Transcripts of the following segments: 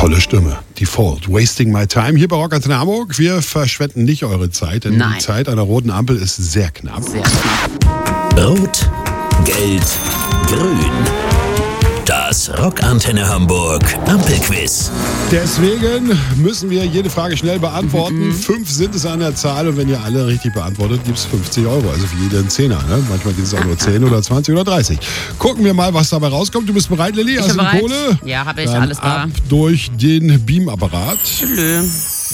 Tolle Stimme. Default. Wasting my time. Hier bei Rock Antenne Hamburg. Wir verschwenden nicht eure Zeit, denn die Zeit einer roten Ampel ist sehr knapp. Sehr knapp. Rot, Gelb, Grün. Das Rock Antenne Hamburg Ampelquiz. Deswegen müssen wir jede Frage schnell beantworten. 5 sind es an der Zahl und wenn ihr alle richtig beantwortet, gibt es 50 €. Also für jeden Zehner. Ne? Manchmal gibt es auch nur 10 oder 20 oder 30. Gucken wir mal, was dabei rauskommt. Du bist bereit, Lilly? Ich bin bereit. Kohle? Ja, habe ich. Dann alles da. ab durch den Beamapparat. Tschüss.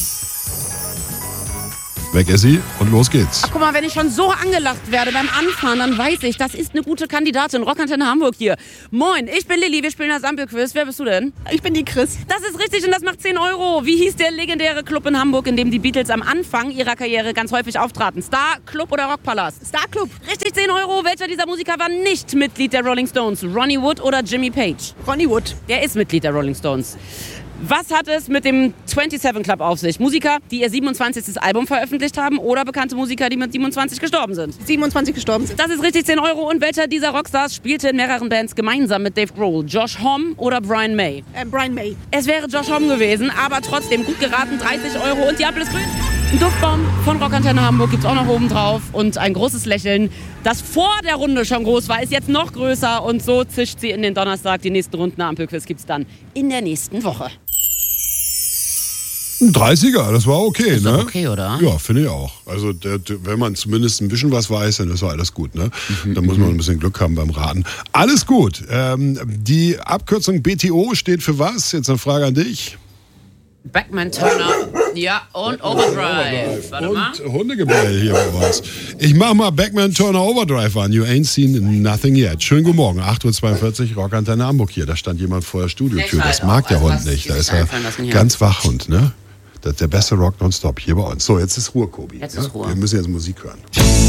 Weg ist sie und los geht's. Ach, guck mal, wenn ich schon so angelacht werde beim Anfahren, dann weiß ich, das ist eine gute Kandidatin. Rock Antenne Hamburg hier. Moin, ich bin Lilly, wir spielen das Ampelquiz. Wer bist du denn? Ich bin die Chris. Das ist richtig und das macht 10 €. Wie hieß der legendäre Club in Hamburg, in dem die Beatles am Anfang ihrer Karriere ganz häufig auftraten? Star, Club oder Rockpalast? Star Club. Richtig, 10 €. Welcher dieser Musiker war nicht Mitglied der Rolling Stones? Ronnie Wood oder Jimmy Page? Ronnie Wood. Der ist Mitglied der Rolling Stones. Was hat es mit dem 27 Club auf sich? Musiker, die ihr 27. Album veröffentlicht haben oder bekannte Musiker, die mit 27 gestorben sind? 27 gestorben sind. Das ist richtig, 10 €. Und welcher dieser Rockstars spielte in mehreren Bands gemeinsam mit Dave Grohl? Josh Homme oder Brian May? Brian May. Es wäre Josh Homme gewesen, aber trotzdem gut geraten, 30 € und die Ampel ist grün. Ein Duftbaum von Rock Antenne Hamburg gibt's auch noch oben drauf und ein großes Lächeln, das vor der Runde schon groß war, ist jetzt noch größer und so zischt sie in den Donnerstag. Die nächsten Runden Ampelquiz gibt's dann in der nächsten Woche. Ein 30er, das war okay, ist ne? Doch okay, oder? Ja, finde ich auch. Also wenn man zumindest ein bisschen was weiß, dann ist doch alles gut, ne? Da muss man ein bisschen Glück haben beim Raten. Alles gut. Die Abkürzung BTO steht für was? Jetzt eine Frage an dich. Backman Turner, ja, und Overdrive. Warte mal. Und Hundegebell hier bei uns. Ich mach mal Backman Turner Overdrive an. You ain't seen nothing yet. Schönen guten Morgen, 8:42 Uhr, Rock Antenne Hamburg hier. Da stand jemand vor der Studiotür. Das mag der Hund nicht. Da ist er ganz Wachhund, ne? Das ist der beste Rock nonstop hier bei uns. So, jetzt ist Ruhe, Kobi. Jetzt ist Ruhe. Wir müssen jetzt Musik hören.